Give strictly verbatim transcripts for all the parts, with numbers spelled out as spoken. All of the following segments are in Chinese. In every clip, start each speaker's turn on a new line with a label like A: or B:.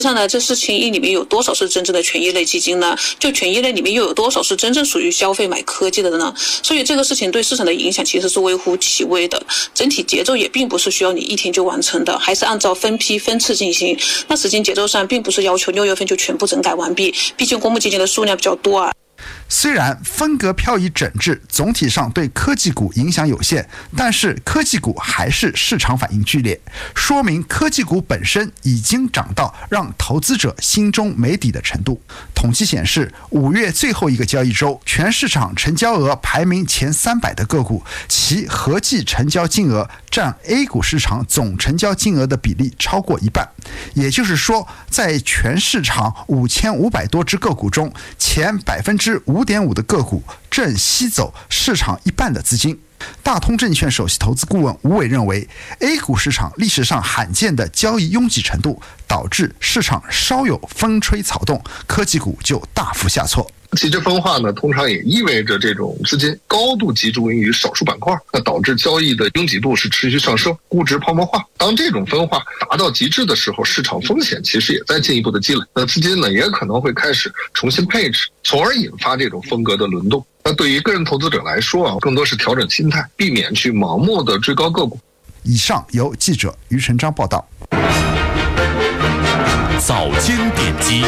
A: 上呢，这四千亿里面有多少是真正的权益类基金呢？就权益类里面又有多少是真正属于消费买科技的呢？所以这个事情对市场的影响其实是微乎其微的，整体节奏也并不是需要你一天就完成的，还是按照分批分次进行。那时间节奏上并不是要求六月份就全部整改完毕，毕竟公募基金的数量比较多啊。
B: 虽然分隔漂移整治总体上对科技股影响有限，但是科技股还是市场反应剧烈，说明科技股本身已经涨到让投资者心中没底的程度。统计显示，五月最后一个交易周，全市场成交额排名前三百的个股，其合计成交金额占 A 股市场总成交金额的比例超过一半。也就是说，在全市场五千五百多只个股中，前百分之五点五的个股正吸走市场一半的资金。大通证券首席投资顾问吴伟认为 ，A 股市场历史上罕见的交易拥挤程度，导致市场稍有风吹草动，科技股就大幅下挫。
C: 其实分化呢，通常也意味着这种资金高度集中于少数板块，那导致交易的拥挤度是持续上升，估值泡沫化。当这种分化达到极致的时候，市场风险其实也在进一步的积累，那资金呢也可能会开始重新配置，从而引发这种风格的轮动。那对于个人投资者来说啊，更多是调整心态，避免去盲目的追高个股。
B: 以上由记者于成章报道。
D: 早间点击。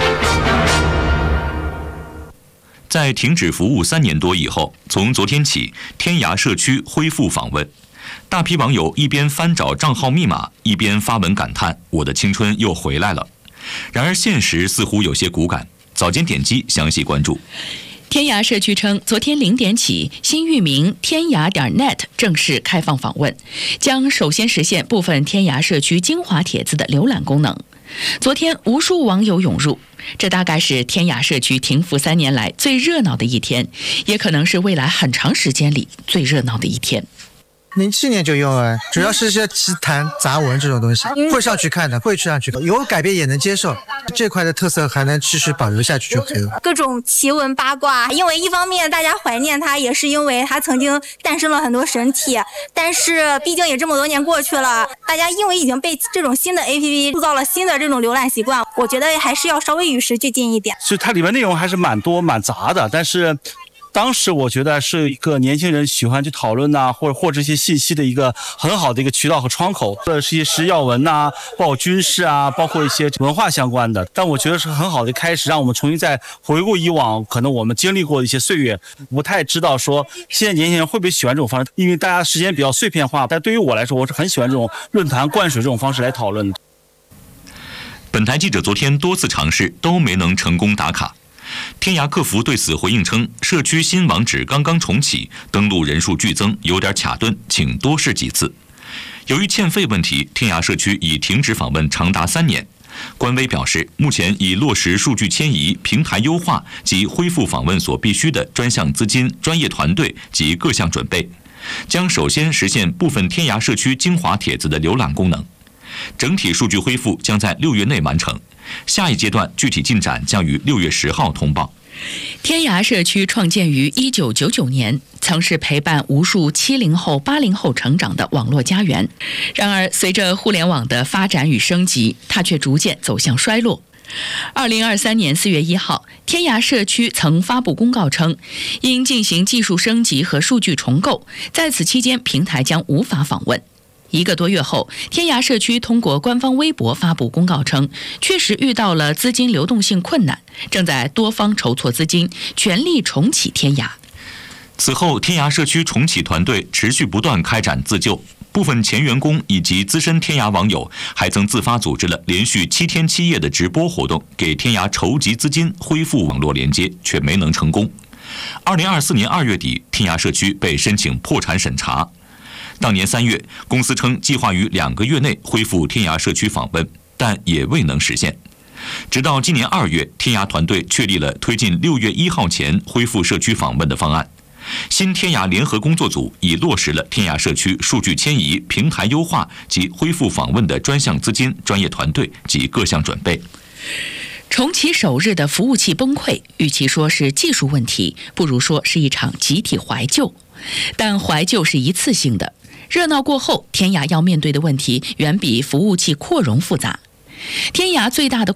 D: 在停止服务三年多以后，从昨天起，天涯社区恢复访问。大批网友一边翻找账号密码，一边发文感叹：“我的青春又回来了。”然而，现实似乎有些骨感。早间点击详细关注。
E: 天涯社区称，昨天零点起，新域名天涯点 net 正式开放访问，将首先实现部分天涯社区精华帖子的浏览功能。昨天，无数网友涌入，这大概是天涯社区停服三年来最热闹的一天，也可能是未来很长时间里最热闹的一天。
F: 零七年就用了，主要是些奇谈杂文这种东西，会上去看的，会去上去看，有改变也能接受，这块的特色还能继续保留下去就可以了。
G: 各种奇闻八卦，因为一方面大家怀念它，也是因为它曾经诞生了很多神体，但是毕竟也这么多年过去了，大家因为已经被这种新的 A P P 塑造了新的这种浏览习惯，我觉得还是要稍微与时俱进一点。
H: 就它里面内容还是蛮多蛮杂的，但是当时我觉得是一个年轻人喜欢去讨论呐、啊，或者获知一些信息的一个很好的一个渠道和窗口。这是一些时要文呐、啊，包括军事啊，包括一些文化相关的。但我觉得是很好的开始，让我们重新再回顾以往可能我们经历过的一些岁月。不太知道说现在年轻人会不会喜欢这种方式，因为大家时间比较碎片化。但对于我来说，我是很喜欢这种论坛灌水这种方式来讨论的。
D: 本台记者昨天多次尝试都没能成功打卡。天涯客服对此回应称，社区新网址刚刚重启，登录人数剧增，有点卡顿，请多试几次。由于欠费问题，天涯社区已停止访问长达三年。官微表示，目前已落实数据迁移、平台优化及恢复访问所必须的专项资金、专业团队及各项准备，将首先实现部分天涯社区精华帖子的浏览功能。整体数据恢复将在六月内完成，下一阶段具体进展将于六月十号通报。
E: 天涯社区创建于一九九九年，曾是陪伴无数七零后、八零后成长的网络家园。然而，随着互联网的发展与升级，它却逐渐走向衰落。二零二三年四月一号，天涯社区曾发布公告称，因进行技术升级和数据重构，在此期间平台将无法访问。一个多月后，天涯社区通过官方微博发布公告称，确实遇到了资金流动性困难，正在多方筹措资金，全力重启天涯。
D: 此后，天涯社区重启团队持续不断开展自救，部分前员工以及资深天涯网友还曾自发组织了连续七天七夜的直播活动，给天涯筹集资金，恢复网络连接，却没能成功。二零二四年二月底，天涯社区被申请破产审查。当年三月，公司称计划于两个月内恢复天涯社区访问，但也未能实现。直到今年二月，天涯团队确立了推进六月一号前恢复社区访问的方案。新天涯联合工作组已落实了天涯社区数据迁移、平台优化及恢复访问的专项资金、专业团队及各项准备。
E: 重启首日的服务器崩溃，与其说是技术问题，不如说是一场集体怀旧。但怀旧是一次性的，热闹过后，天涯要面对的问题远比服务器扩容复杂。 天涯最大的